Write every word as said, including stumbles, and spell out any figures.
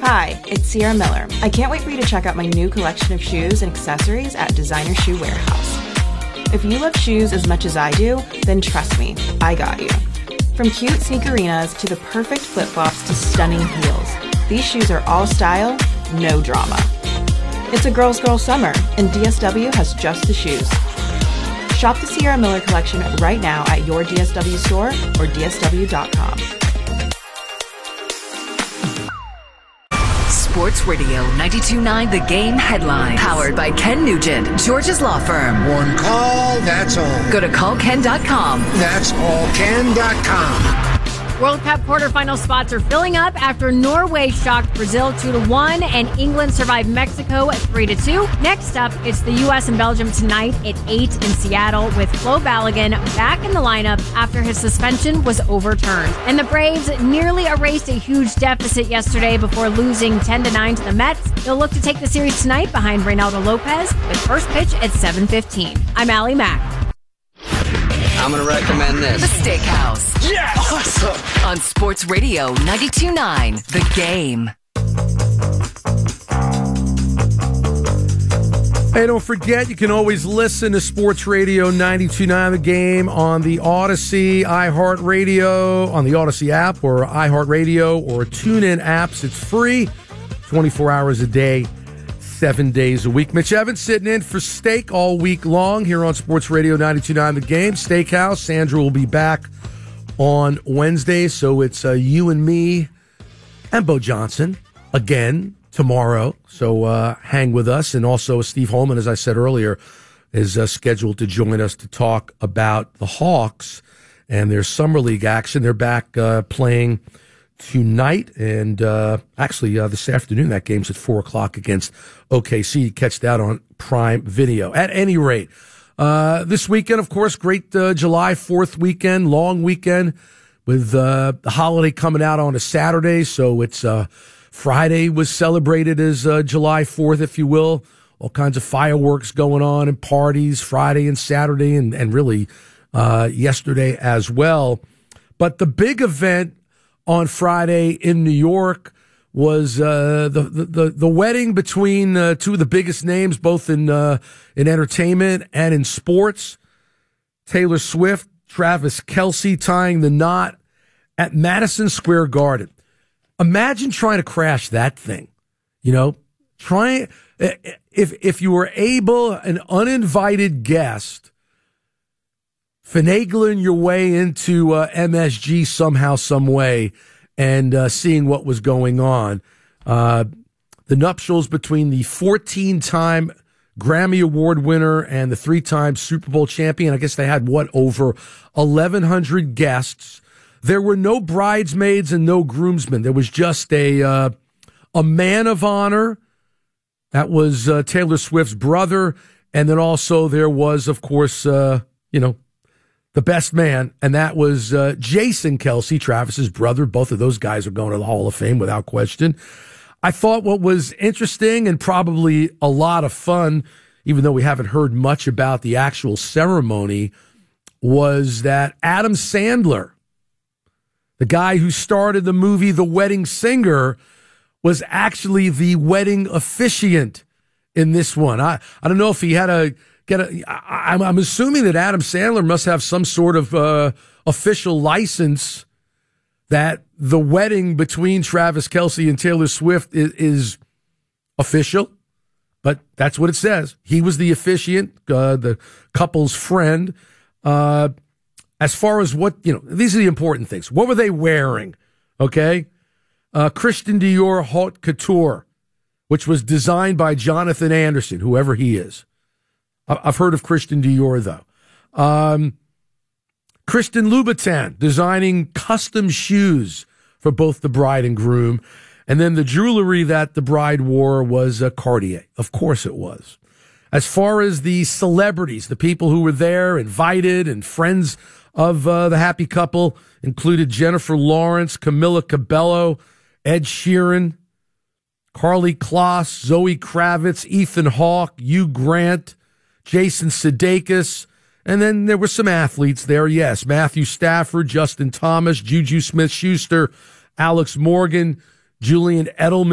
Hi, it's Sierra Miller. I can't wait for you to check out my new collection of shoes and accessories at Designer Shoe Warehouse. If you love shoes as much as I do, then trust me, I got you. From cute sneakerinas to the perfect flip-flops to stunning heels, these shoes are all style, no drama. It's a girl's girl summer, and D S W has just the shoes. Shop the Sierra Miller collection right now at your D S W store or D S W dot com. Sports Radio ninety-two point nine The Game headline. Powered by Ken Nugent, George's Law Firm. One call, that's all. Go to call ken dot com. That's all ken dot com. World Cup quarterfinal spots are filling up after Norway shocked Brazil two to one and England survived Mexico three to two. Next up, it's the U S and Belgium tonight at eight in Seattle with Flo Balogun back in the lineup after his suspension was overturned. And the Braves nearly erased a huge deficit yesterday before losing ten to nine to the Mets. They'll look to take the series tonight behind Reynaldo Lopez with first pitch at seven fifteen. I'm Allie Mack. I'm going to recommend this. The Steakhouse. Yeah! Awesome! On Sports Radio ninety-two point nine The Game. Hey, don't forget, you can always listen to Sports Radio ninety-two point nine The Game on the Odyssey, iHeartRadio, on the Odyssey app, or iHeartRadio, or TuneIn apps. It's free, twenty-four hours a day, seven days a week. Mitch Evans sitting in for Steak all week long here on Sports Radio ninety-two point nine The Game. Steakhouse. Sandra will be back on Wednesday, so it's uh, you and me and Bo Johnson again tomorrow. So uh, hang with us. And also Steve Holman, as I said earlier, is uh, scheduled to join us to talk about the Hawks and their Summer League action. They're back uh, playing tonight, and uh, actually uh, this afternoon. That game's at four o'clock against O K C. You catch that on Prime Video. At any rate, uh, this weekend, of course, great uh, July fourth weekend, long weekend with uh, the holiday coming out on a Saturday. So it's uh, Friday was celebrated as uh, July fourth, if you will. All kinds of fireworks going on and parties Friday and Saturday, and, and really uh, yesterday as well. But the big event on Friday in New York was uh, the, the the wedding between uh, two of the biggest names, both in uh, in entertainment and in sports. Taylor Swift, Travis Kelce tying the knot at Madison Square Garden. Imagine trying to crash that thing. You know, trying if if you were able, an uninvited guest, finagling your way into uh, M S G somehow, some way, and uh, seeing what was going on. Uh, the nuptials between the fourteen-time Grammy Award winner and the three-time Super Bowl champion. I guess they had, what, over eleven hundred guests. There were no bridesmaids and no groomsmen. There was just a uh, a man of honor. That was uh, Taylor Swift's brother. And then also there was, of course, uh, you know, the best man, and that was uh, Jason Kelce, Travis's brother. Both of those guys are going to the Hall of Fame without question. I thought what was interesting and probably a lot of fun, even though we haven't heard much about the actual ceremony, was that Adam Sandler, the guy who started the movie The Wedding Singer, was actually the wedding officiant in this one. I, I don't know if he had a... Get a, I, I'm, I'm assuming that Adam Sandler must have some sort of uh, official license that the wedding between Travis Kelce and Taylor Swift is, is official, but that's what it says. He was the officiant, uh, the couple's friend. Uh, as far as what, you know, these are the important things. What were they wearing? Okay. Uh, Christian Dior Haute Couture, which was designed by Jonathan Anderson, whoever he is. I've heard of Christian Dior, though. Um, Kristen Louboutin designing custom shoes for both the bride and groom. And then the jewelry that the bride wore was uh, Cartier. Of course it was. As far as the celebrities, the people who were there, invited, and friends of uh, the happy couple, included Jennifer Lawrence, Camila Cabello, Ed Sheeran, Karlie Kloss, Zoe Kravitz, Ethan Hawke, Hugh Grant, Jason Sudeikis, and then there were some athletes there, yes. Matthew Stafford, Justin Thomas, Juju Smith-Schuster, Alex Morgan, Julian Edelman,